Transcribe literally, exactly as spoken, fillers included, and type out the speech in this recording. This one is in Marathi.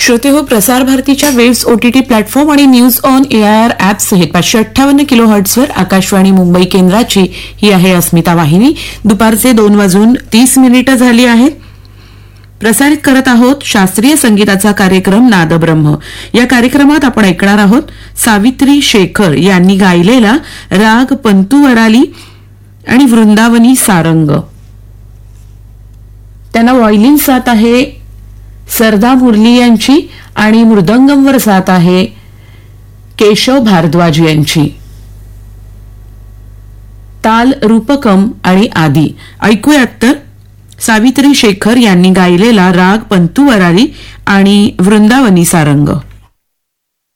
श्रोते हो, प्रसार भारतीच्या वेव्स ओटीटी प्लॅटफॉर्म आणि न्यूज ऑन एआयआर ऍप सहित पाचशे अठ्ठावन्न किलो हर्ट्सवर आकाशवाणी मुंबई केंद्राची ही आहे अस्मिता वाहिनी. दुपारचे दोन वाजून तीस मिनिटं झाली आहेत. प्रसारित करत आहोत शास्त्रीय संगीताचा कार्यक्रम नादब्रह्म. या कार्यक्रमात आपण ऐकणार आहोत सावित्री शेखर यांनी गायलेला राग पंतू वराली आणि वृंदावनी सारंग. त्यांना व्हायोलिन साथ आहे सरदा मुरली यांची आणि मृदंगमवर साथ आहे केशव भारद्वाज यांची. ताल रूपकम आणि आदी. ऐकूयात तर सावित्री शेखर यांनी गायलेला राग पंतू वराली आणि वृंदावनी सारंग.